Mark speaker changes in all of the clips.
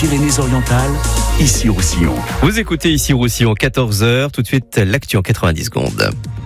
Speaker 1: Pyrénées-Orientales, Issy-Roussillon.
Speaker 2: Vous écoutez Issy-Roussillon, 14h, tout de suite l'actu en 90 secondes.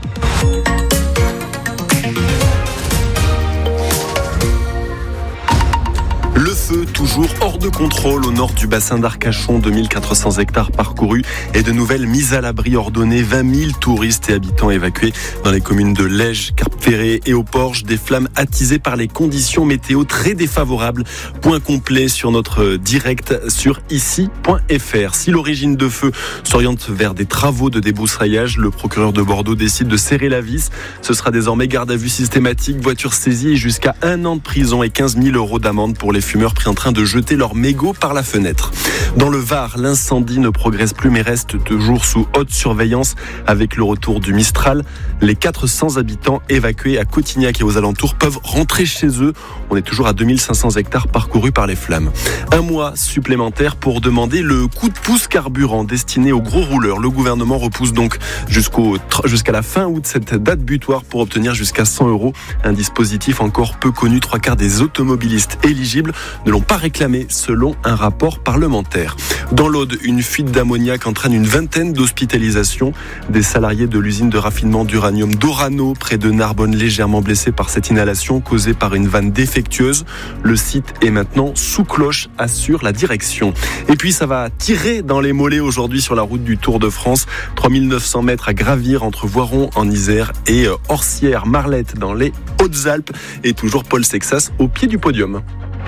Speaker 3: Le feu toujours hors de contrôle au nord du bassin d'Arcachon, 2400 hectares parcourus et de nouvelles mises à l'abri ordonnées, 20 000 touristes et habitants évacués dans les communes de Lège, Cap-Ferré et Eau-Porge, des flammes attisées par les conditions météo très défavorables. Point complet sur notre direct sur ici.fr. Si l'origine de feu s'oriente vers des travaux de débroussaillage, le procureur de Bordeaux décide de serrer la vis. Ce sera désormais garde à vue systématique, voiture saisie et jusqu'à 1 an de prison et 15 000 € d'amende pour les fumeurs pris en train de jeter leur mégot par la fenêtre. Dans le Var, l'incendie ne progresse plus mais reste toujours sous haute surveillance avec le retour du Mistral. Les 400 habitants évacués à Cotignac et aux alentours peuvent rentrer chez eux. On est toujours à 2500 hectares parcourus par les flammes. Un mois supplémentaire pour demander le coup de pouce carburant destiné aux gros rouleurs. Le gouvernement repousse donc jusqu'à la fin août cette date butoir pour obtenir jusqu'à 100 €. Un dispositif encore peu connu. 3/4 des automobilistes éligibles ne l'ont pas réclamé selon un rapport parlementaire. Dans l'Aude, une fuite d'ammoniac entraîne une vingtaine d'hospitalisations. Des salariés de l'usine de raffinement d'uranium d'Orano, près de Narbonne, légèrement blessés par cette inhalation causée par une vanne défectueuse. Le site est maintenant sous cloche, assure la direction. Et puis ça va tirer dans les mollets aujourd'hui sur la route du Tour de France. 3900 mètres à gravir entre Voiron en Isère et Orsières-Marlette dans les Hautes-Alpes. Et toujours Paul Sexas au pied du podium.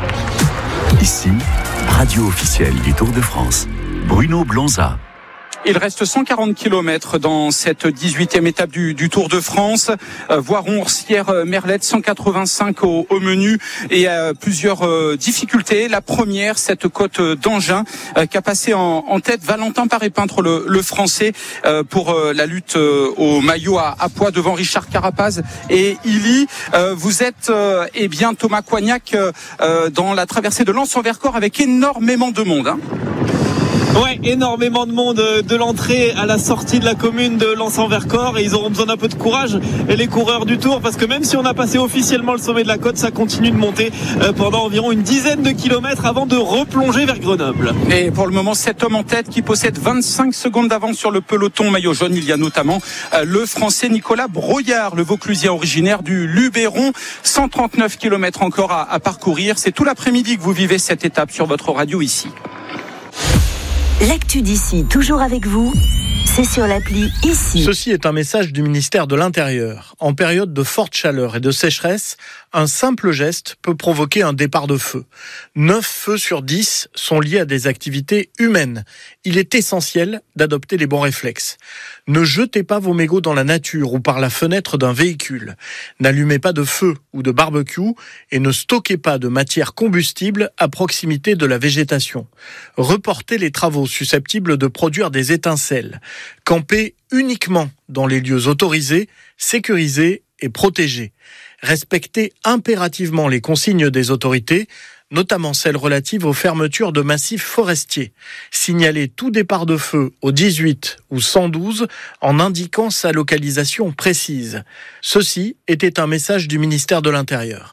Speaker 1: Ici, radio officielle du Tour de France. Bruno Blonza.
Speaker 4: Il reste 140 km dans cette 18e étape du Tour de France. Voiron, Orsières, Merlette, 185 au menu et plusieurs difficultés. La première, cette côte d'Angin qui a passé en tête Valentin Paré-Peintre, le français, pour la lutte au maillot à poids devant Richard Carapaz et Illy. Vous êtes Thomas Coignac dans la traversée de Lens-en-Vercors avec énormément de monde.
Speaker 5: Ouais, énormément de monde de l'entrée à la sortie de la commune de Lens-en-Vercors et ils auront besoin d'un peu de courage, les coureurs du Tour, parce que même si on a passé officiellement le sommet de la côte, ça continue de monter pendant environ une dizaine de kilomètres avant de replonger vers Grenoble.
Speaker 4: Et pour le moment, cet homme en tête qui possède 25 secondes d'avance sur le peloton maillot jaune, il y a notamment le français Nicolas Broyard, le Vauclusien originaire du Luberon. 139 km encore à parcourir. C'est tout l'après-midi que vous vivez cette étape sur votre radio ici.
Speaker 6: L'actu d'ici, toujours avec vous, c'est sur l'appli Ici.
Speaker 7: Ceci est un message du ministère de l'Intérieur. En période de forte chaleur et de sécheresse, un simple geste peut provoquer un départ de feu. 9 feux sur 10 sont liés à des activités humaines. Il est essentiel d'adopter les bons réflexes. Ne jetez pas vos mégots dans la nature ou par la fenêtre d'un véhicule. N'allumez pas de feu ou de barbecue et ne stockez pas de matière combustible à proximité de la végétation. Reportez les travaux susceptibles de produire des étincelles. Campez uniquement dans les lieux autorisés, sécurisés et protégés. Respectez impérativement les consignes des autorités, notamment celles relatives aux fermetures de massifs forestiers. Signalez tout départ de feu au 18 ou 112 en indiquant sa localisation précise. Ceci était un message du ministère de l'Intérieur.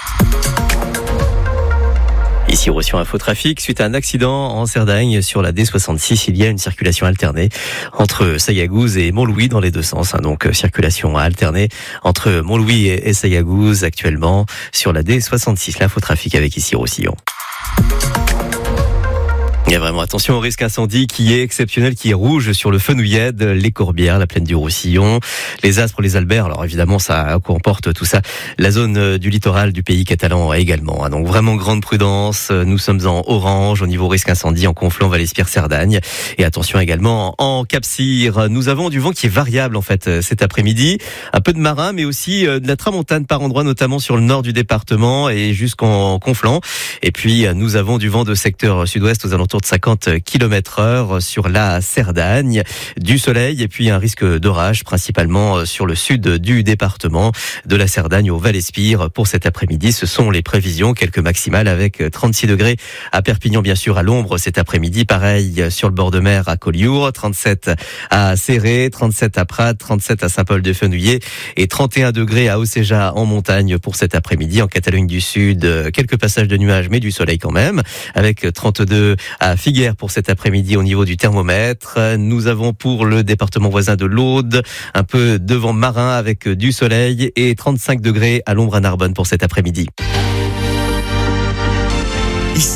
Speaker 2: Ici, Roussillon Infotrafic, suite à un accident en Cerdagne sur la D66, il y a une circulation alternée entre Saillagouze et Montlouis dans les deux sens. Donc, circulation alternée entre Montlouis et Saillagouze actuellement sur la D66. L'infotrafic avec Ici Roussillon. Il y a vraiment attention au risque incendie qui est exceptionnel, qui est rouge sur le Fenouillède, les Corbières, la plaine du Roussillon, les Aspres, les Alberts. Alors évidemment, ça comporte tout ça. La zone du littoral du pays catalan également. Donc vraiment grande prudence. Nous sommes en orange au niveau risque incendie en Conflans, Vallespire, Cerdagne. Et attention également en Cap-Cyr. Nous avons du vent qui est variable en fait cet après-midi. Un peu de marin, mais aussi de la tramontane par endroits, notamment sur le nord du département et jusqu'en Conflans. Et puis nous avons du vent de secteur sud-ouest aux alentours de 50 km/h sur la Cerdagne. Du soleil et puis un risque d'orage principalement sur le sud du département, de la Cerdagne au Val-Espire pour cet après-midi. Ce sont les prévisions, quelques maximales avec 36 degrés à Perpignan, bien sûr à l'ombre cet après-midi. Pareil sur le bord de mer à Collioure, 37 à Céré, 37 à Prat, 37 à Saint-Paul-de-Fenouillet et 31 degrés à Océja en montagne pour cet après-midi. En Catalogne du Sud, quelques passages de nuages mais du soleil quand même, avec 32 à Figueres pour cet après-midi au niveau du thermomètre. Nous avons pour le département voisin de l'Aude un peu de vent marin avec du soleil et 35 degrés à l'ombre à Narbonne pour cet après-midi.